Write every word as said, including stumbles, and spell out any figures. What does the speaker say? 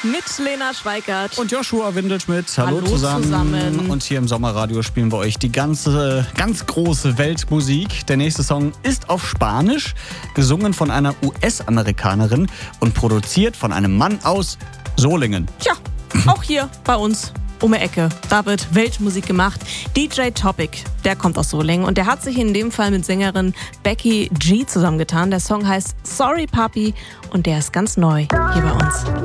mit Lena Schweikart und Joshua Windelschmidt. Hallo, Hallo zusammen. zusammen. Und hier im Sommerradio spielen wir euch die ganze, ganz große Weltmusik. Der nächste Song ist auf Spanisch, gesungen von einer U S-Amerikanerin und produziert von einem Mann aus Solingen. Tja, auch hier bei uns um die Ecke. Da wird Weltmusik gemacht. D J Topic, der kommt aus Solingen und der hat sich in dem Fall mit Sängerin Becky G zusammengetan. Der Song heißt Sorry Papi und der ist ganz neu hier bei uns.